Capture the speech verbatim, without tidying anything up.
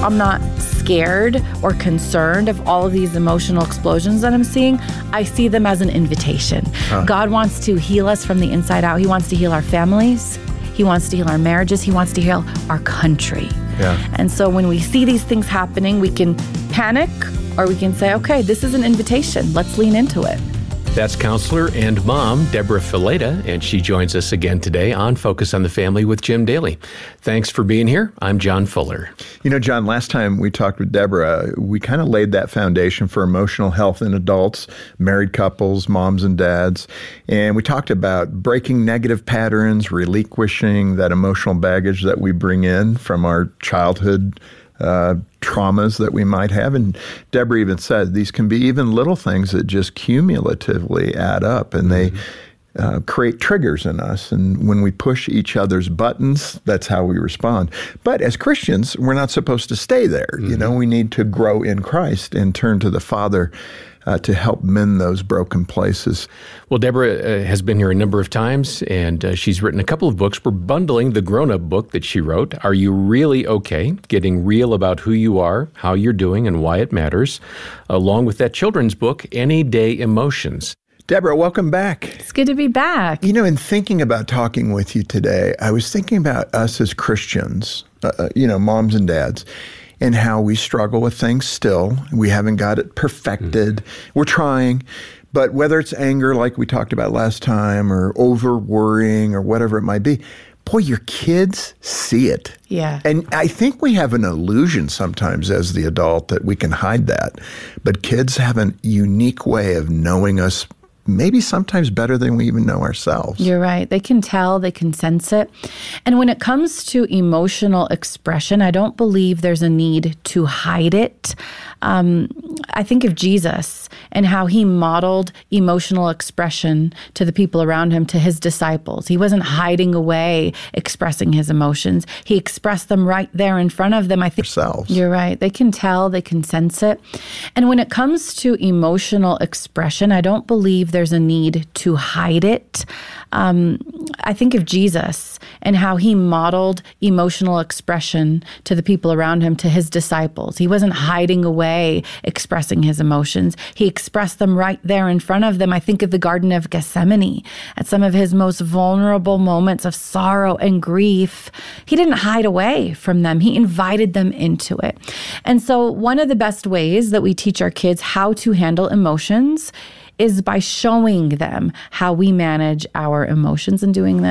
I'm not scared or concerned of all of these emotional explosions that I'm seeing. I see them as an invitation. Huh. God wants to heal us from the inside out. He wants to heal our families. He wants to heal our marriages. He wants to heal our country. Yeah. And so when we see these things happening, we can panic or we can say, okay, this is an invitation. Let's lean into it. That's counselor and mom, Deborah Fileta, and she joins us again today on Focus on the Family with Jim Daly. Thanks for being here. I'm John Fuller. You know, John, last time we talked with Deborah, we kind of laid that foundation for emotional health in adults, married couples, moms and dads. And we talked about breaking negative patterns, relinquishing that emotional baggage that we bring in from our childhood Uh, traumas that we might have. And Deborah even said these can be even little things that just cumulatively add up, and mm-hmm. they uh, create triggers in us. And when we push each other's buttons, that's how we respond. But as Christians, we're not supposed to stay there. Mm-hmm. You know, we need to grow in Christ and turn to the Father Uh, to help mend those broken places. Well, Deborah uh, has been here a number of times, and uh, she's written a couple of books. We're bundling the grown-up book that she wrote, Are You Really Okay? Getting Real About Who You Are, How You're Doing, and Why It Matters, along with that children's book, Any Day Emotions. Deborah, welcome back. It's good to be back. You know, in thinking about talking with you today, I was thinking about us as Christians, uh, you know, moms and dads, and how we struggle with things still. We haven't got it perfected. Mm-hmm. We're trying. But whether it's anger, like we talked about last time, or over worrying, or whatever it might be, boy, your kids see it. Yeah. And I think we have an illusion sometimes as the adult that we can hide that. But kids have a unique way of knowing us maybe sometimes better than we even know ourselves. You're right. They can tell, they can sense it. And when it comes to emotional expression, I don't believe there's a need to hide it. Um, I think of Jesus and how he modeled emotional expression to the people around him, to his disciples. He wasn't hiding away expressing his emotions. He expressed them right there in front of them. I think ourselves. You're right. They can tell, they can sense it. And when it comes to emotional expression, I don't believe there's a need to hide it. Um, I think of Jesus and how he modeled emotional expression to the people around him, to his disciples. He wasn't hiding away expressing his emotions. He expressed them right there in front of them. I think of the Garden of Gethsemane at some of his most vulnerable moments of sorrow and grief. He didn't hide away from them. He invited them into it. And so one of the best ways that we teach our kids how to handle emotions is by showing them how we manage our emotions and doing that